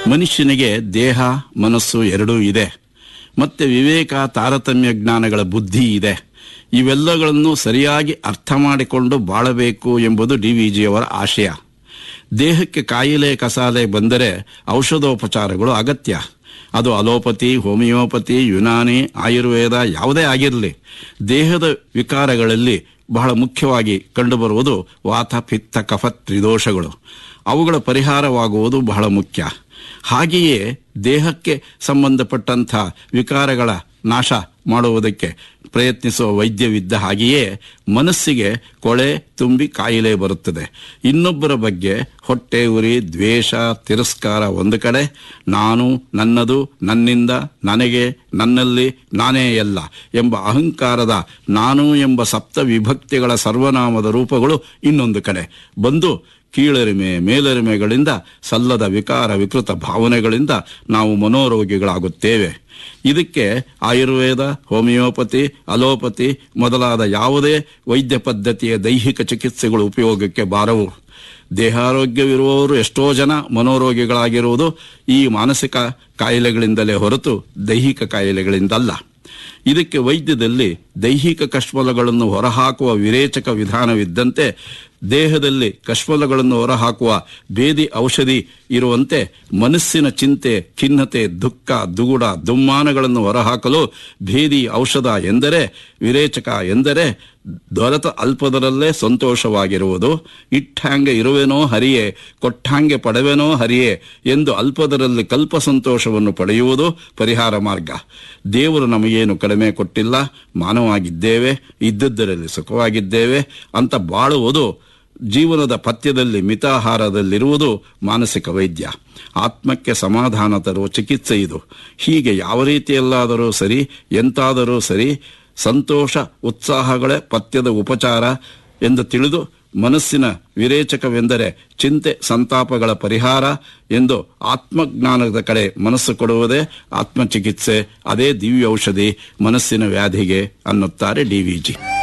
ಮನುಷ್ಯನಿಗೆ ದೇಹ ಮನಸ್ಸು ಎರಡೂ ಇದೆ, ಮತ್ತೆ ವಿವೇಕ ತಾರತಮ್ಯ ಜ್ಞಾನಗಳ ಬುದ್ಧಿ ಇದೆ. ಇವೆಲ್ಲಗಳನ್ನು ಸರಿಯಾಗಿ ಅರ್ಥ ಮಾಡಿಕೊಂಡು ಬಾಳಬೇಕು ಎಂಬುದು DVಜಿಯವರ ಆಶಯ. ದೇಹಕ್ಕೆ ಕಾಯಿಲೆ ಕಸಾಲೆ ಬಂದರೆ ಔಷಧೋಪಚಾರಗಳು ಅಗತ್ಯ. ಅದು ಅಲೋಪತಿ, ಹೋಮಿಯೋಪತಿ, ಯುನಾನಿ, ಆಯುರ್ವೇದ ಯಾವುದೇ ಆಗಿರಲಿ. ದೇಹದ ವಿಕಾರಗಳಲ್ಲಿ ಬಹಳ ಮುಖ್ಯವಾಗಿ ಕಂಡುಬರುವುದು ವಾತ, ಪಿತ್ತ, ಕಫ ತ್ರಿದೋಷಗಳು. ಅವುಗಳ ಪರಿಹಾರವಾಗುವುದು ಬಹಳ ಮುಖ್ಯ. ಹಾಗೆಯೇ ದೇಹಕ್ಕೆ ಸಂಬಂಧಪಟ್ಟಂಥ ವಿಕಾರಗಳ ನಾಶ ಮಾಡುವುದಕ್ಕೆ ಪ್ರಯತ್ನಿಸುವ ವೈದ್ಯವಿದ್ದ ಹಾಗೆಯೇ ಮನಸ್ಸಿಗೆ ಕೊಳೆ ತುಂಬಿ ಕಾಯಿಲೆ ಬರುತ್ತದೆ. ಇನ್ನೊಬ್ಬರ ಬಗ್ಗೆ ಹೊಟ್ಟೆ ಉರಿ, ದ್ವೇಷ, ತಿರಸ್ಕಾರ ಒಂದು ಕಡೆ, ನಾನು, ನನ್ನದು, ನನ್ನಿಂದ, ನನಗೆ, ನನ್ನಲ್ಲಿ, ನಾನೇ ಎಲ್ಲ ಎಂಬ ಅಹಂಕಾರದ ನಾನು ಎಂಬ ಸಪ್ತ ವಿಭಕ್ತಿಗಳ ಸರ್ವನಾಮದ ರೂಪಗಳು ಇನ್ನೊಂದು ಕಡೆ ಬಂದು ಕೀಳರಿಮೆ ಮೇಲರಿಮೆಗಳಿಂದ ಸಲ್ಲದ ವಿಕಾರ ವಿಕೃತ ಭಾವನೆಗಳಿಂದ ನಾವು ಮನೋರೋಗಿಗಳಾಗುತ್ತೇವೆ. ಇದಕ್ಕೆ ಆಯುರ್ವೇದ, ಹೋಮಿಯೋಪತಿ, ಅಲೋಪತಿ ಮೊದಲಾದ ಯಾವುದೇ ವೈದ್ಯ ಪದ್ಧತಿಯ ದೈಹಿಕ ಚಿಕಿತ್ಸೆಗಳು ಉಪಯೋಗಕ್ಕೆ ಬಾರವು. ದೇಹಾರೋಗ್ಯವಿರುವವರು ಎಷ್ಟೋ ಜನ ಮನೋರೋಗಿಗಳಾಗಿರುವುದು ಈ ಮಾನಸಿಕ ಕಾಯಿಲೆಗಳಿಂದಲೇ ಹೊರತು ದೈಹಿಕ ಕಾಯಿಲೆಗಳಿಂದಲ್ಲ. ಇದಕ್ಕೆ ವೈದ್ಯದಲ್ಲಿ ದೈಹಿಕ ಕಶ್ಮಲಗಳನ್ನು ಹೊರಹಾಕುವ ವಿರೇಚಕ ವಿಧಾನವಿದ್ದಂತೆ ದೇಹದಲ್ಲಿ ಕಶ್ಮಲಗಳನ್ನು ಹೊರಹಾಕುವ ಭೇದಿ ಔಷಧಿ ಇರುವಂತೆ ಮನಸ್ಸಿನ ಚಿಂತೆ, ಖಿನ್ನತೆ, ದುಃಖ, ದುಗುಡ, ದುಮ್ಮಾನಗಳನ್ನು ಹೊರಹಾಕಲು ಭೇದಿ ಔಷಧ ಎಂದರೆ, ವಿರೇಚಕ ಎಂದರೆ ದೊರೆತ ಅಲ್ಪದರಲ್ಲೇ ಸಂತೋಷವಾಗಿರುವುದು. ಇಟ್ಟಂಗೆ ಇರುವೆನೋ ಹರಿಯೇ, ಕೊಟ್ಟಂಗೆ ಪಡೆವೆನೋ ಹರಿಯೇ ಎಂದು ಅಲ್ಪದರಲ್ಲಿ ಕಲ್ಪ ಸಂತೋಷವನ್ನು ಪಡೆಯುವುದು ಪರಿಹಾರ ಮಾರ್ಗ. ದೇವರು ನಮಗೇನು ಕಡಿಮೆ ಕೊಟ್ಟಿಲ್ಲ, ಮಾನವಾಗಿದ್ದೇವೆ, ಇದ್ದದ್ದರಲ್ಲಿ ಸುಖವಾಗಿದ್ದೇವೆ ಅಂತ ಬಾಳುವುದು, ಜೀವನದ ಪಥ್ಯದಲ್ಲಿ ಮಿತಾಹಾರದಲ್ಲಿರುವುದು ಮಾನಸಿಕ ವೈದ್ಯ. ಆತ್ಮಕ್ಕೆ ಸಮಾಧಾನ ತರುವ ಚಿಕಿತ್ಸೆ ಇದು. ಹೀಗೆ ಯಾವ ರೀತಿಯಲ್ಲಾದರೂ ಸರಿ, ಎಂತಾದರೂ ಸರಿ, ಸಂತೋಷ ಉತ್ಸಾಹಗಳೇ ಪಥ್ಯದ ಉಪಚಾರ ಎಂದು ತಿಳಿದು ಮನಸ್ಸಿನ ವಿರೇಚಕವೆಂದರೆ ಚಿಂತೆ ಸಂತಾಪಗಳ ಪರಿಹಾರ ಎಂದು ಆತ್ಮಜ್ಞಾನದ ಕಡೆ ಮನಸ್ಸು ಕೊಡುವುದೇ ಆತ್ಮಚಿಕಿತ್ಸೆ. ಅದೇ ದಿವ್ಯ ಔಷಧಿ ಮನಸ್ಸಿನ ವ್ಯಾಧಿಗೆ ಅನ್ನುತ್ತಾರೆ DVಜಿ.